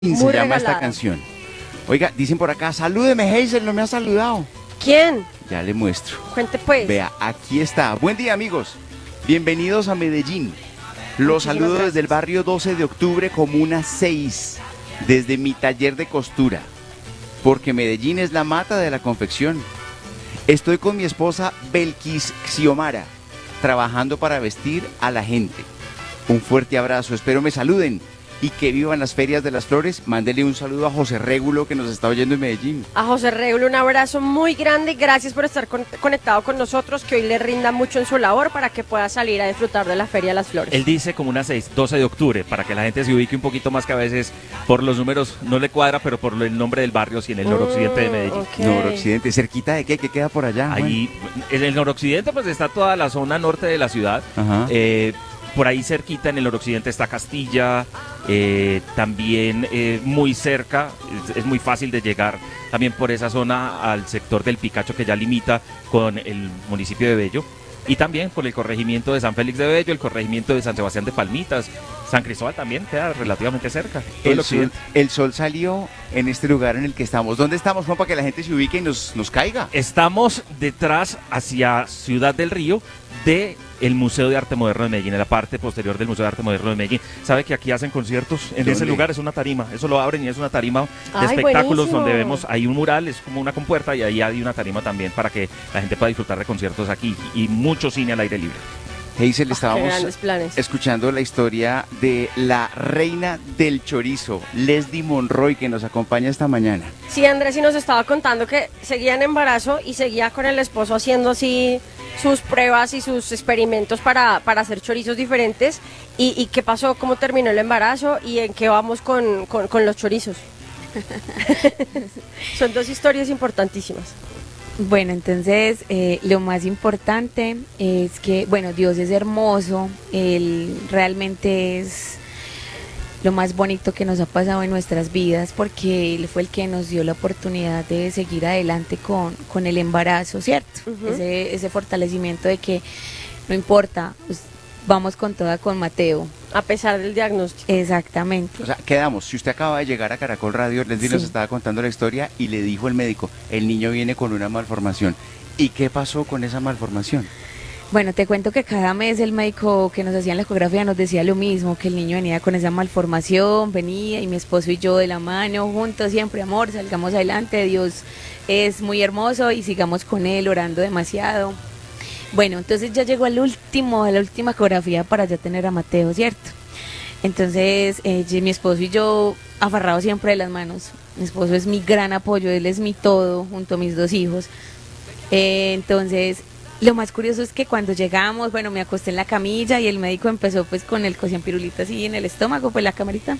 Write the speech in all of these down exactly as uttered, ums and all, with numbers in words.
Se Muy llama esta regalada. canción. Oiga, dicen por acá, salúdeme, Hazel, no me ha saludado. ¿Quién? Ya le muestro. Cuente pues. Vea, aquí está. Buen día, amigos. Bienvenidos a Medellín. Los Muchísimas saludo gracias. desde el barrio doce de octubre, Comuna seis, desde mi taller de costura, porque Medellín es la mata de la confección. Estoy con mi esposa Belkis Xiomara, trabajando para vestir a la gente. Un fuerte abrazo, espero me saluden y que vivan las ferias de las flores. Mándele un saludo a José Régulo, que nos está oyendo en Medellín. A José Regulo un abrazo muy grande. Gracias por estar con- conectado con nosotros. Que hoy le rinda mucho en su labor para que pueda salir a disfrutar de la Feria de las Flores. Él dice como una seis, doce de octubre, para que la gente se ubique un poquito más, que a veces por los números no le cuadra, pero por el nombre del barrio, sí, en el noroccidente de Medellín. Mm, ok. Noroccidente, cerquita de qué, ¿qué queda por allá? Ahí, en el noroccidente, pues está toda la zona norte de la ciudad. Ajá. Eh, por ahí cerquita, en el noroccidente, está Castilla. eh, también eh, muy cerca, es, es muy fácil de llegar también por esa zona al sector del Picacho, que ya limita con el municipio de Bello. Y también por el corregimiento de San Félix de Bello, el corregimiento de San Sebastián de Palmitas. San Cristóbal también queda relativamente cerca. todo el El sol, occidente. el sol salió en este lugar en el que estamos. ¿Dónde estamos, Juan, para que la gente se ubique y nos, nos caiga? Estamos detrás, hacia Ciudad del Río, de el Museo de Arte Moderno de Medellín, en la parte posterior del Museo de Arte Moderno de Medellín. ¿Sabe que aquí hacen conciertos? En ¿Dónde? ese lugar es una tarima, eso lo abren y es una tarima de Ay, espectáculos, buenísimo. donde vemos, hay un mural, es como una compuerta, y ahí hay una tarima también para que la gente pueda disfrutar de conciertos aquí, y mucho cine al aire libre. Hazel, Qué estábamos grandes planes. escuchando la historia de la reina del chorizo, Leslie Monroy, que nos acompaña esta mañana. Sí, Andrés sí nos estaba contando que seguía en embarazo y seguía con el esposo haciendo así sus pruebas y sus experimentos para, para hacer chorizos diferentes. ¿Y, y qué pasó? ¿Cómo terminó el embarazo? ¿Y en qué vamos con, con, con los chorizos? Son dos historias importantísimas. Bueno, entonces eh, lo más importante es que, bueno, Dios es hermoso, Él realmente es lo más bonito que nos ha pasado en nuestras vidas, porque Él fue el que nos dio la oportunidad de seguir adelante con, con el embarazo, ¿cierto? Ujú. ese, ese fortalecimiento de que no importa, pues, vamos con toda con Mateo. A pesar del diagnóstico. Exactamente. O sea, quedamos. Si usted acaba de llegar a Caracol Radio, Leslie Sí. nos estaba contando la historia y le dijo el médico, el niño viene con una malformación. ¿Y qué pasó con esa malformación? Bueno, te cuento que cada mes el médico que nos hacía la ecografía nos decía lo mismo, que el niño venía con esa malformación, venía y mi esposo y yo de la mano, juntos siempre, amor, salgamos adelante, Dios es muy hermoso y sigamos con él orando demasiado. Bueno, entonces ya llegó al último, a la última ecografía para ya tener a Mateo, ¿cierto? Entonces eh, ye- mi esposo y yo aferrados siempre de las manos. Mi esposo es mi gran apoyo, él es mi todo, junto a mis dos hijos. Eh, entonces, lo más curioso es que cuando llegamos, bueno, me acosté en la camilla y el médico empezó pues con el cosían pirulita así en el estómago, pues la camarita.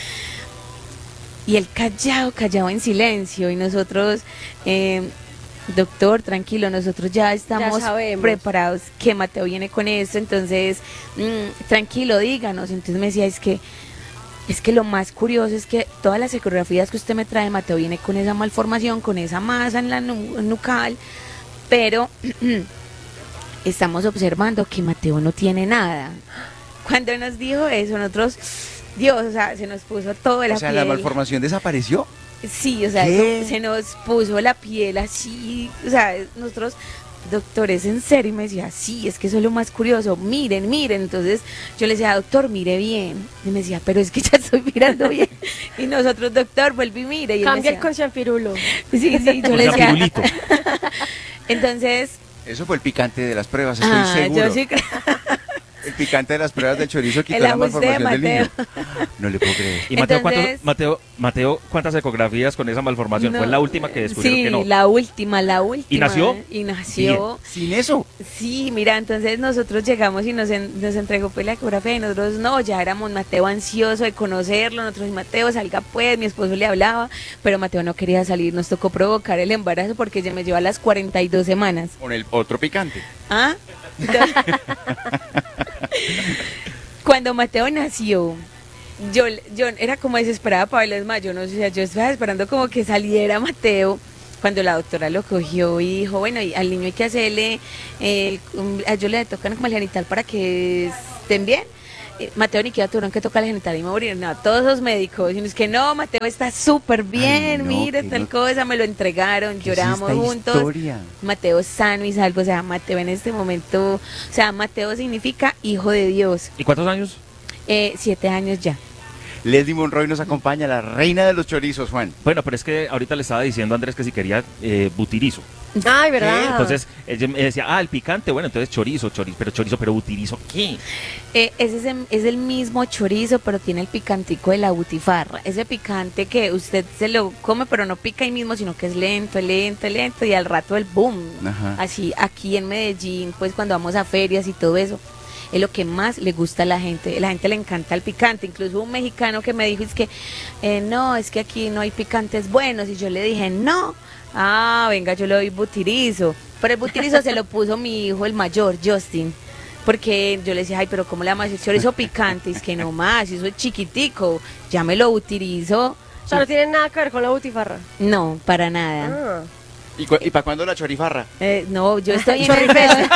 Y él callado, callado en silencio y nosotros, eh, doctor, tranquilo, nosotros ya estamos sabemos. preparados que Mateo viene con esto, entonces, mm, tranquilo, díganos. Entonces me decía, es que, es que lo más curioso es que todas las ecografías que usted me trae, Mateo viene con esa malformación, con esa masa en la nu- nucal, pero estamos observando que Mateo no tiene nada. Cuando nos dijo eso, nosotros, Dios, o sea, se nos puso todo la O sea, piel. ¿la malformación desapareció? Sí, o sea, ¿Qué? eso se nos puso la piel así, o sea, nosotros, doctores, en serio, y me decía, sí, es que eso es lo más curioso, miren, miren, entonces yo le decía, doctor, mire bien, y me decía, pero es que ya estoy mirando bien, y nosotros, doctor, vuelve y mire, y él me Cambia el decía, concianfirulo. sí, sí, yo Con le San decía, Pirulito. entonces, Eso fue el picante de las pruebas, estoy ah, seguro. yo sí creo. El picante de las pruebas del chorizo quitó El la ajuste de malformación del niño. Mateo. No le puedo creer. Y Mateo, ¿cuántos- Entonces- Mateo, Mateo, ¿cuántas ecografías con esa malformación? Fue No, la última que descubrieron sí, que no. la última, la última. nació? Y nació. Sin eso. Sí, mira, entonces nosotros llegamos y nos, en- nos entregó pues la ecografía y nosotros no, ya éramos Mateo ansioso de conocerlo, nosotros Mateo salga pues, mi esposo le hablaba, pero Mateo no quería salir, nos tocó provocar el embarazo porque ya me lleva las cuarenta y dos semanas. Con el otro picante. ¿Ah? Entonces, cuando Mateo nació, yo, yo era como desesperada para verlo, es más, yo no sé, yo estaba esperando como que saliera Mateo. Cuando la doctora lo cogió y dijo, bueno, y al niño hay que hacerle, eh, un- a ellos le tocan como el genital para que estén bien. eh, Mateo ni queda tuvieron que tocar la genital y morir, no, todos los médicos, y es que no, Mateo está súper bien, Ay, no, mire, que tal no- cosa, me lo entregaron, ¿Qué es lloramos esta juntos. historia? Mateo es sano y salvo, o sea, Mateo en este momento, o sea, Mateo significa hijo de Dios. ¿Y cuántos años? Eh, siete años ya. Leslie Monroy nos acompaña, la reina de los chorizos, Juan. Bueno, pero es que ahorita le estaba diciendo a Andrés que si quería eh, butirizo. Ay, ¿verdad? Entonces él me decía, ah, el picante, bueno, entonces chorizo, chorizo, pero chorizo, pero butirizo, ¿qué? Eh, ese es el, es el mismo chorizo, pero tiene el picantico de la butifarra. Ese picante que usted se lo come, pero no pica ahí mismo, sino que es lento, lento, lento, y al rato el boom. Ajá. Así, aquí en Medellín, pues cuando vamos a ferias y todo eso, es lo que más le gusta a la gente. La gente le encanta el picante. Incluso un mexicano que me dijo, es que, eh, no, es que aquí no hay picantes buenos. Y yo le dije, no. Ah, venga, yo le doy butirizo. Pero el butirizo se lo puso mi hijo, el mayor, Justin. Porque yo le decía, ay, pero ¿cómo le vamos a decir chorizo picante? Es que no más, eso es chiquitico. Ya me lo butirizo. O sea, no tiene nada que ver con la butifarra. No, para nada. Ah. ¿Y, cu- y para cuándo la chorifarra? Eh, no, yo estoy en Chorrifest.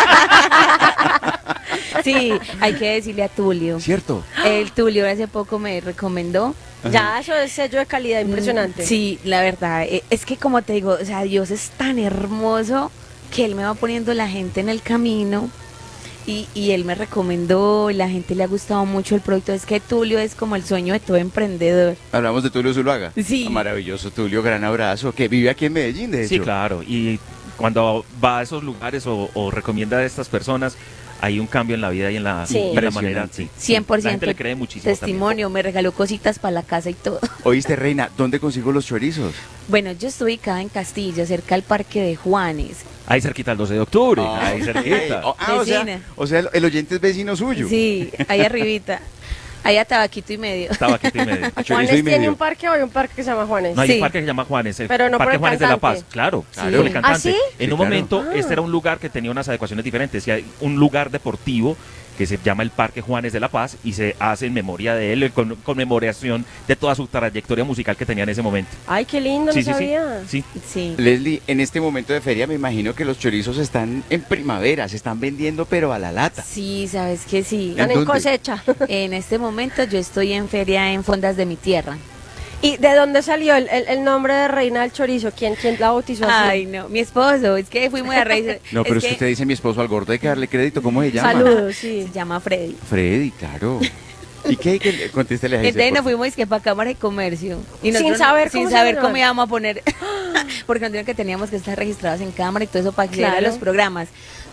Sí, hay que decirle a Tulio. ¿Cierto? El Tulio hace poco me recomendó. Ya, eso es sello de calidad impresionante. Mm, Sí, la verdad, eh, es que como te digo, o sea, Dios es tan hermoso que Él me va poniendo la gente en el camino y, y Él me recomendó, y la gente le ha gustado mucho el producto. Es que Tulio es como el sueño de todo emprendedor. Hablamos de Tulio Zuluaga. Sí. Ah, maravilloso, Tulio, gran abrazo, que vive aquí en Medellín, de hecho. Sí, claro, y cuando va a esos lugares o, o recomienda a estas personas, hay un cambio en la vida y en la, Sí. y en la manera, Impresionante. sí. cien por ciento La gente le cree muchísimo testimonio, me regaló cositas para la casa y todo. Oíste, reina, ¿dónde consigo los chorizos? Bueno, yo estoy ubicada en Castilla, cerca al Parque de Juanes. también. Ahí cerquita el doce de octubre, Ah, ahí ok. cerquita. Oh, ah, o sea, Vecina. o sea, el, el oyente es vecino suyo. Sí, ahí arribita. Ahí a tabaquito y medio. Estaba aquí y medio. A chorizo ¿Juanes y tiene medio. un parque o hay un parque que se llama Juanes? No, hay Sí. un parque que se llama Juanes, el Pero no por Parque el Juanes de la cantante. Paz, claro, Claro. por el cantante. ¿Ah, sí? En Sí, un claro. momento, Ah. este era un lugar que tenía unas adecuaciones diferentes, y hay un lugar deportivo que se llama el Parque Juanes de la Paz y se hace en memoria de él, con conmemoración de toda su trayectoria musical que tenía en ese momento. Ay, qué lindo, Sí, no sí, sí, sabía. sí. Sí. Leslie, en este momento de feria me imagino que los chorizos están en primavera, se están vendiendo pero a la lata. Sí, sabes que sí. Están en dónde? cosecha. En este momento yo estoy en feria en Fondas de mi tierra. ¿Y de dónde salió el, el- el nombre de Reina del Chorizo? ¿Quién, quién la bautizó así? Ay, no, mi esposo, es que fui muy a raíz. No, pero es que que usted dice mi esposo al gordo, hay que darle crédito, ¿cómo se llama? Saludos, sí. se llama Freddy. Freddy, claro. ¿Y qué? ¿Qué? Contéstele a ese, Entonces por nos favor. fuimos que para Cámara de Comercio. Y Sin nosotros- saber sin cómo se saber llama. cómo íbamos a poner. Porque nos dijeron que teníamos que estar registrados en Cámara y todo eso para acceder a Claro. los programas.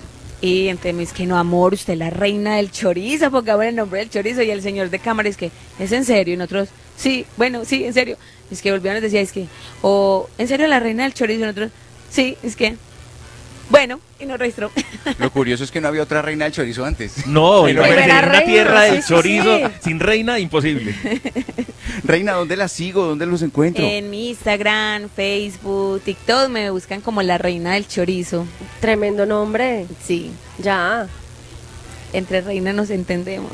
Y entonces me dice que no, amor, usted es la reina del chorizo, porque ahora el nombre del chorizo. Y el señor de Cámara es que, ¿es en serio? Y nosotros, sí, bueno, sí, en serio. Es que volvían y nos decía, es que, o, ¿en serio la reina del chorizo? Y nosotros, sí, es que, bueno, y nos registró. Lo curioso es que no había otra reina del chorizo antes. No, Pero imagínate, era en una reina, tierra sí, del sí, chorizo, sí. sin reina, imposible. Reina, ¿dónde la sigo? ¿Dónde los encuentro? En mi Instagram, Facebook, TikTok me buscan como la reina del chorizo. Tremendo nombre. Sí, Ya. entre reinas nos entendemos.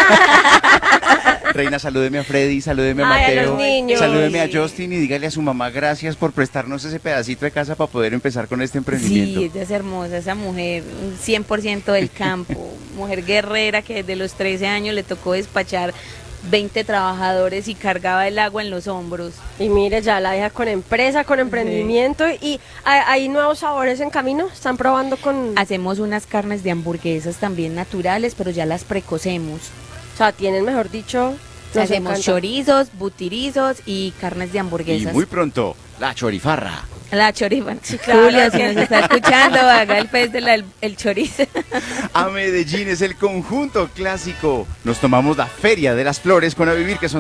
Reina, salúdeme a Freddy, salúdeme a Ay, a Mateo, los niños. salúdeme a Justin y dígale a su mamá gracias por prestarnos ese pedacito de casa para poder empezar con este emprendimiento. Sí, ella es hermosa, esa mujer, un cien por ciento del campo, mujer guerrera que desde los trece años le tocó despachar veinte trabajadores y cargaba el agua en los hombros. Y mire, ya la deja con empresa, con emprendimiento. ¿Y hay, hay nuevos sabores en camino? ¿Están probando con...? Hacemos unas carnes de hamburguesas también naturales, pero ya las precocemos. O sea, tienen, mejor dicho... nos Hacemos encanta. chorizos, butirizos y carnes de Y hamburguesas. muy pronto, la chorifarra. La chorifa. claro, Julio, es si que- nos está escuchando, haga el pez del el, el chorizo. A Medellín es el conjunto clásico. Nos tomamos la Feria de las Flores con A Vivir, que son